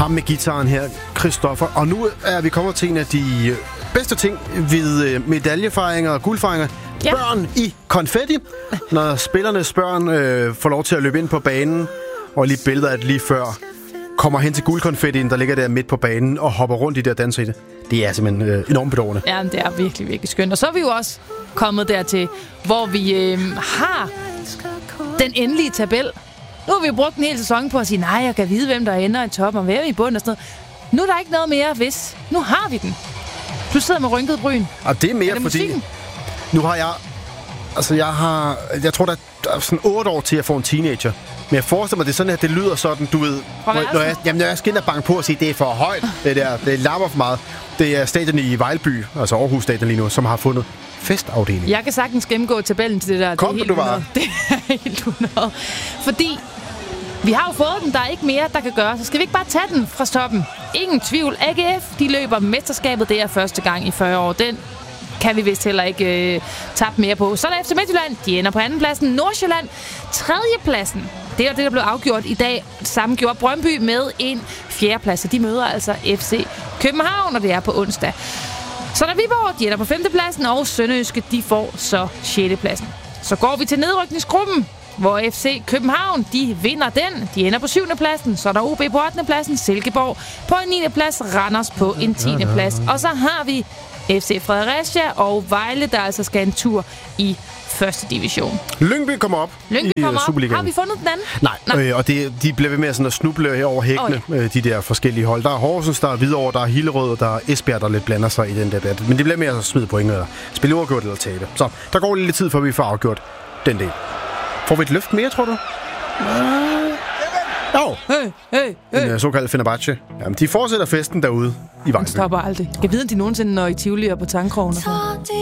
Ham med gitaren her, Christoffer. Og nu er vi kommet til en af de bedste ting ved medaljefejringer og guldfejringer. Ja. Børn i konfetti. Når spillernes børn får lov til at løbe ind på banen, og lige billeder af det lige før, kommer hen til guldkonfettien, der ligger der midt på banen, og hopper rundt i det og danser i det. Det er simpelthen enormt bedårende. Ja, det er virkelig, virkelig skønt. Og så er vi jo også kommet dertil, hvor vi har den endelige tabel. Nu har vi brugt en hel sæson på at sige, nej, jeg kan vide, hvem der ender i toppen, og hvem er i bunden og sådan noget. Nu er der ikke noget mere hvis. Nu har vi den. Du sidder med rynket bryn. Og det er mere, fordi musikken? Nu har jeg... Altså, jeg tror, der er sådan 8 år til at få en teenager. Men jeg forestiller mig, det er sådan, at det lyder sådan, du ved... Når jeg skal ind og banke på og sige, det er for højt. Det larmer for meget. Det er stadion i Vejlby, altså Aarhus Stadion lige nu, som har fundet festafdeling. Jeg kan sagtens gennemgå tabellen til det der. Kom, det du var. Det er helt 100. Fordi vi har jo fået den, der er ikke mere, der kan gøre. Så skal vi ikke bare tage den fra toppen? Ingen tvivl. AGF, de løber mesterskabet. Det er første gang i 40 år. Den kan vi vist heller ikke tabe mere på. Så er der FC Midtjylland. De ender på andenpladsen. Nordsjælland, tredjepladsen. Det er det, der blev afgjort i dag. Samme gjorde Brøndby med en fjerdeplads. De møder altså FC København, og det er på onsdag. Så er der Viborg, de ender på 5. pladsen, og Sønderjyske, de får så 6. pladsen. Så går vi til nedrykningsgruppen, hvor FC København, de vinder den. De ender på 7. pladsen. Så er der OB på 8. pladsen, Silkeborg på en 9. plads, Randers på en 10. plads. Og så har vi FC Fredericia og Vejle, der altså skal en tur i første division. Lyngby kommer op i Superligaen. Har vi fundet den anden? Nej. Og de bliver ved med sådan at snuble her over hækkene, de der forskellige hold. Der er Horsens, der er Hvidovre, der er Hillerød, og der er Esbjerg, der lidt blander sig i den debat. Men det bliver mere at smide point, eller spille uafgjort eller tabe. Så der går lidt tid, før vi får afgjort den del. Får vi et løft mere, tror du? En såkaldt Fenerbahce. Jamen, de fortsætter festen derude i Vejlby. Den stopper aldrig. Jeg ved, om de nogensinde når i Tivoli og på Tangkrogen.